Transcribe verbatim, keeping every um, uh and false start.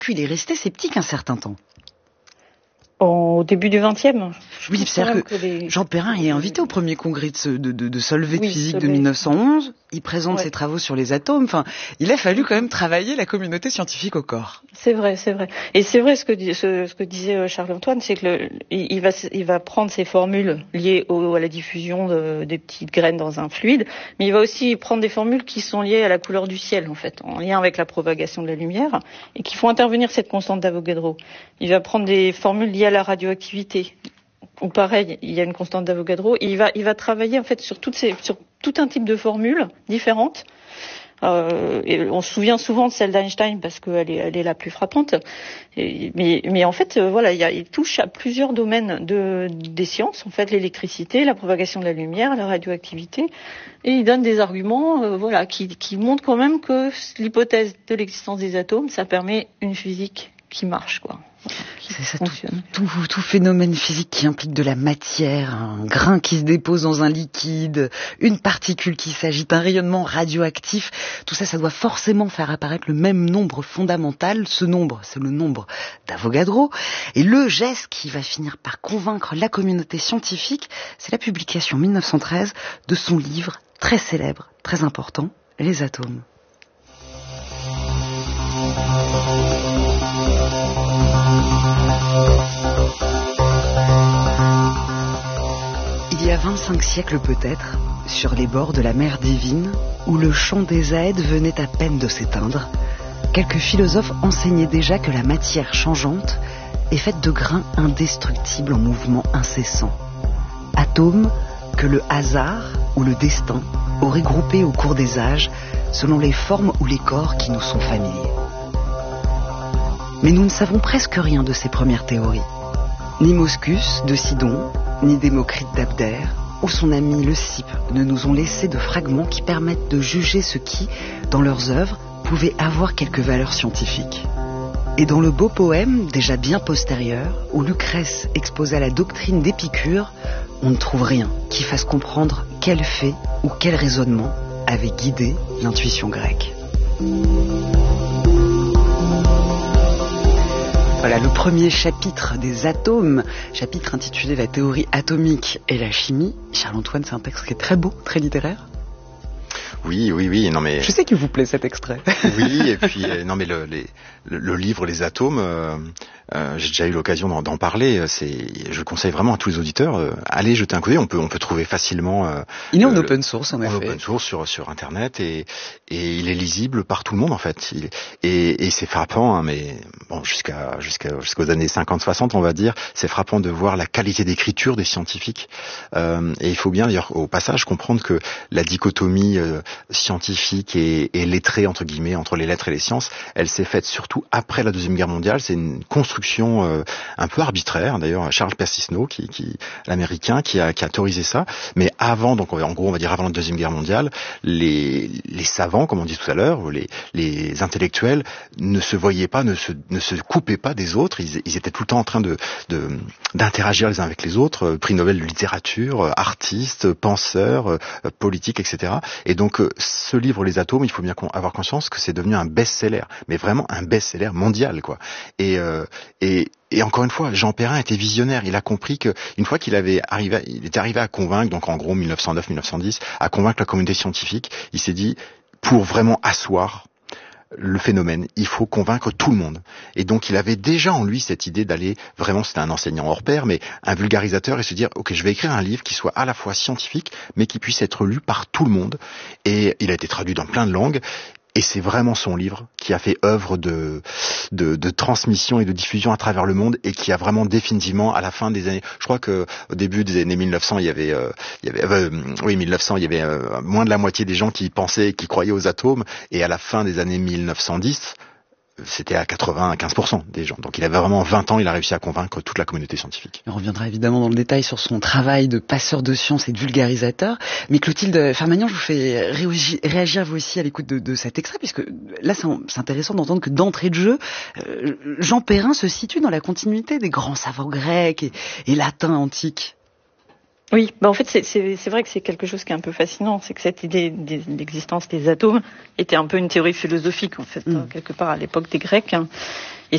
qu'il est resté sceptique un certain temps. Au début du vingtième. Oui, c'est-à-dire que, que les... Jean Perrin est invité au premier congrès de, de, de, de Solvay de oui, physique Solvay. de mille neuf cent onze. Il présente ouais. ses travaux sur les atomes. Enfin, il a fallu quand même travailler la communauté scientifique au corps. C'est vrai, c'est vrai. Et c'est vrai ce que, ce, ce que disait Charles-Antoine, c'est que le, il, il, va, il va prendre ces formules liées au, à la diffusion de, des petites graines dans un fluide, mais il va aussi prendre des formules qui sont liées à la couleur du ciel, en fait, en lien avec la propagation de la lumière, et qui font intervenir cette constante d'Avogadro. Il va prendre des formules liées à la radioactivité. Ou pareil, il y a une constante d'Avogadro. Il va, il va travailler en fait sur toutes ces, sur tout un type de formules différentes. Euh, et on se souvient souvent de celle d'Einstein parce qu'elle est, elle est la plus frappante. Et, mais, mais en fait, euh, voilà, il, y a, il touche à plusieurs domaines de, des sciences. En fait, l'électricité, la propagation de la lumière, la radioactivité, et il donne des arguments, euh, voilà, qui, qui montrent quand même que l'hypothèse de l'existence des atomes, ça permet une physique qui marche, quoi. C'est ça, tout, tout, tout phénomène physique qui implique de la matière, un grain qui se dépose dans un liquide, une particule qui s'agite, un rayonnement radioactif, tout ça, ça doit forcément faire apparaître le même nombre fondamental. Ce nombre, c'est le nombre d'Avogadro. Et le geste qui va finir par convaincre la communauté scientifique, c'est la publication en mille neuf cent treize de son livre très célèbre, très important, Les atomes. Il y a vingt-cinq siècles peut-être, sur les bords de la mer divine, où le chant des Aèdes venait à peine de s'éteindre, quelques philosophes enseignaient déjà que la matière changeante est faite de grains indestructibles en mouvement incessant. Atomes que le hasard ou le destin auraient groupés au cours des âges selon les formes ou les corps qui nous sont familiers. Mais nous ne savons presque rien de ces premières théories. Ni Moscus de Sidon, ni Démocrite d'Abdère, ou son ami Leucippe ne nous ont laissé de fragments qui permettent de juger ce qui, dans leurs œuvres, pouvait avoir quelque valeur scientifique. Et dans le beau poème, déjà bien postérieur, où Lucrèce exposa la doctrine d'Épicure, on ne trouve rien qui fasse comprendre quel fait ou quel raisonnement avait guidé l'intuition grecque. Voilà le premier chapitre des atomes, chapitre intitulé La théorie atomique et la chimie. Charles-Antoine, c'est un texte qui est très beau, très littéraire. Oui, oui, oui, non mais... Je sais qu'il vous plaît cet extrait. Oui, et puis, euh, non mais le, les, le, le livre Les atomes, euh, euh, j'ai déjà eu l'occasion d'en, d'en parler, c'est, je le conseille vraiment à tous les auditeurs, euh, allez jeter un coup d'œil, on peut, on peut trouver facilement... Euh, il est en euh, open source, en, en effet. En open source sur, sur Internet, et, et il est lisible par tout le monde, en fait. Il, et, et c'est frappant, hein, mais bon, jusqu'à, jusqu'à, jusqu'aux années cinquante soixante, on va dire, c'est frappant de voir la qualité d'écriture des scientifiques. Euh, et il faut bien, d'ailleurs, au passage, comprendre que la dichotomie... Euh, scientifique et, et lettrée entre guillemets entre les lettres et les sciences, elle s'est faite surtout après la Deuxième Guerre mondiale. C'est une construction euh, un peu arbitraire. D'ailleurs, Charles Persisno, qui, qui l'américain, qui a, qui a théorisé ça. Mais avant, donc en gros, on va dire avant la Deuxième Guerre mondiale, les, les savants, comme on dit tout à l'heure, les, les intellectuels ne se voyaient pas, ne se, ne se coupaient pas des autres. Ils, ils étaient tout le temps en train de, de d'interagir les uns avec les autres. Prix Nobel de littérature, artistes, penseurs, politiques, et cetera. Et donc ce livre Les atomes, il faut bien avoir conscience que c'est devenu un best-seller, mais vraiment un best-seller mondial, quoi. Et, euh, et, et encore une fois, Jean Perrin était visionnaire. Il a compris que une fois qu'il avait arrivé, il était arrivé à convaincre, donc en gros mille neuf cent neuf mille neuf cent dix, à convaincre la communauté scientifique, il s'est dit, pour vraiment asseoir le phénomène, il faut convaincre tout le monde. Et donc il avait déjà en lui cette idée d'aller, vraiment c'était un enseignant hors pair, mais un vulgarisateur, et se dire, ok, je vais écrire un livre qui soit à la fois scientifique, mais qui puisse être lu par tout le monde. Et il a été traduit dans plein de langues. Et c'est vraiment son livre qui a fait œuvre de, de, de transmission et de diffusion à travers le monde, et qui a vraiment définitivement, à la fin des années, je crois que au début des années mille neuf cents, il y avait, euh, il y avait, euh, oui, mille neuf cents, il y avait euh, moins de la moitié des gens qui pensaient, qui croyaient aux atomes, et à la fin des années mille neuf cent dix, c'était à quatre-vingt-quinze pour cent des gens. Donc il avait vraiment vingt ans, il a réussi à convaincre toute la communauté scientifique. On reviendra évidemment dans le détail sur son travail de passeur de science et de vulgarisateur. Mais Clotilde Farmagnan, je vous fais réagir, réagir vous aussi à l'écoute de, de cet extrait, puisque là c'est, c'est intéressant d'entendre que d'entrée de jeu, euh, Jean Perrin se situe dans la continuité des grands savants grecs et, et latins antiques. Oui, bah en fait c'est, c'est, c'est vrai que c'est quelque chose qui est un peu fascinant, c'est que cette idée d'existence des atomes était un peu une théorie philosophique en fait, mmh. quelque part à l'époque des Grecs. Et